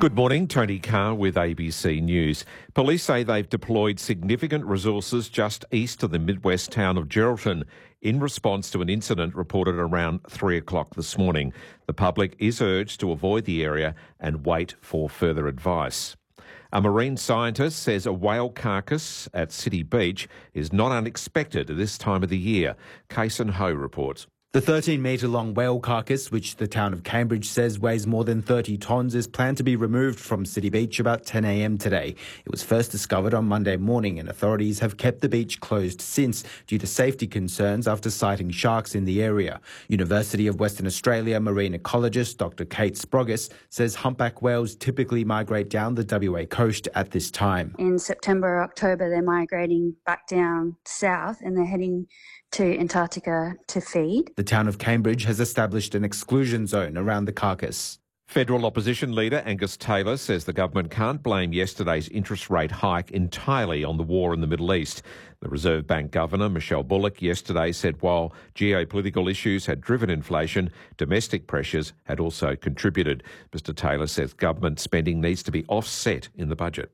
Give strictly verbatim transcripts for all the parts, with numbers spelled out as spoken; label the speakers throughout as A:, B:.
A: Good morning, Tony Carr with A B C News. Police say they've deployed significant resources just east of the Midwest town of Geraldton in response to an incident reported around three o'clock this morning. The public is urged to avoid the area and wait for further advice. A marine scientist says a whale carcass at City Beach is not unexpected at this time of the year. Kason Ho reports.
B: The thirteen metre long whale carcass, which the town of Cambridge says weighs more than thirty tonnes, is planned to be removed from City Beach about ten a m today. It was first discovered on Monday morning, and authorities have kept the beach closed since due to safety concerns after sighting sharks in the area. University of Western Australia marine ecologist Doctor Kate Sprogis says humpback whales typically migrate down the W A coast at this time.
C: In September or October, they're migrating back down south and they're heading to Antarctica to feed.
B: The town of Cambridge has established an exclusion zone around the carcass.
A: Federal opposition leader Angus Taylor says the government can't blame yesterday's interest rate hike entirely on the war in the Middle East. The Reserve Bank Governor, Michelle Bullock, yesterday said while geopolitical issues had driven inflation, domestic pressures had also contributed. Mister Taylor says government spending needs to be offset in the budget.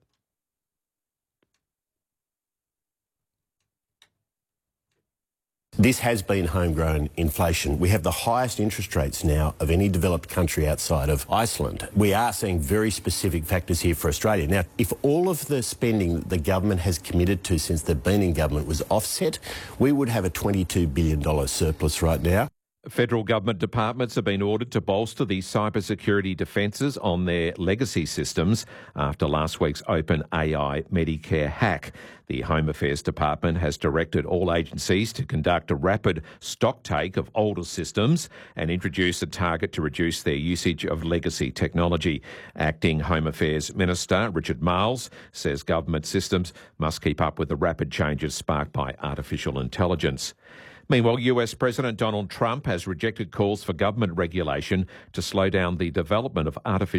D: This has been homegrown inflation. We have the highest interest rates now of any developed country outside of Iceland. We are seeing very specific factors here for Australia. Now, if all of the spending that the government has committed to since they've been in government was offset, we would have a twenty-two billion dollars surplus right now.
A: Federal government departments have been ordered to bolster the cybersecurity defences on their legacy systems after last week's Open A I Medicare hack. The Home Affairs Department has directed all agencies to conduct a rapid stocktake of older systems and introduce a target to reduce their usage of legacy technology. Acting Home Affairs Minister Richard Marles says government systems must keep up with the rapid changes sparked by artificial intelligence. Meanwhile, U S President Donald Trump has rejected calls for government regulation to slow down the development of artificial